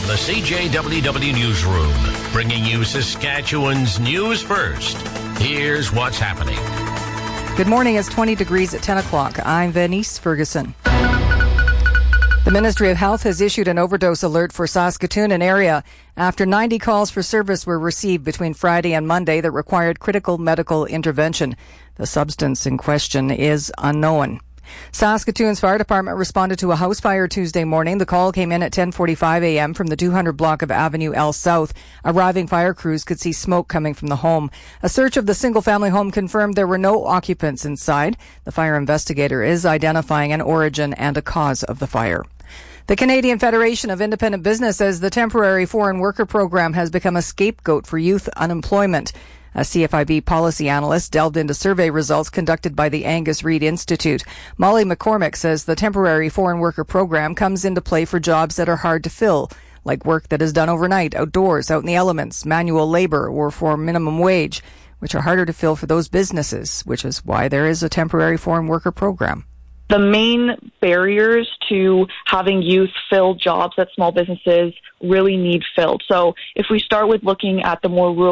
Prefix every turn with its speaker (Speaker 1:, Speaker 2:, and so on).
Speaker 1: the CJWW Newsroom, bringing you Saskatchewan's news first. Here's what's happening.
Speaker 2: Good morning. It's 20 degrees at 10 o'clock. I'm Venice Ferguson. The Ministry of Health has issued an overdose alert for Saskatoon and area after 90 calls for service were received between Friday and Monday that required critical medical intervention. The substance in question is unknown. Saskatoon's fire department responded to a house fire Tuesday morning. The call came in at 10:45 a.m. from the 200 block of Avenue L South. Arriving fire crews could see smoke coming from the home. A search of the single-family home confirmed there were no occupants inside. The fire investigator is identifying an origin and a cause of the fire. The Canadian Federation of Independent Business says the temporary foreign worker program has become a scapegoat for youth unemployment. A CFIB policy analyst delved into survey results conducted by the Angus Reid Institute. Molly McCormick says the temporary foreign worker program comes into play for jobs that are hard to fill, like work that is done overnight, outdoors, out in the elements, manual labor, or for minimum wage, which are harder to fill for those businesses, which is why there is a temporary foreign worker program.
Speaker 3: The main barriers to having youth fill jobs that small businesses really need filled. So if we start with looking at the more rural